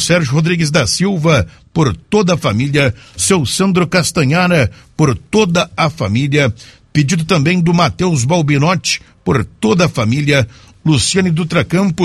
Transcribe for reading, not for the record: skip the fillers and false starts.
Sérgio Rodrigues da Silva, por toda a família. Seu Sandro Castanhara, por toda a família. Pedido também do Matheus Balbinotti, por toda a família. Luciane Dutra Campos,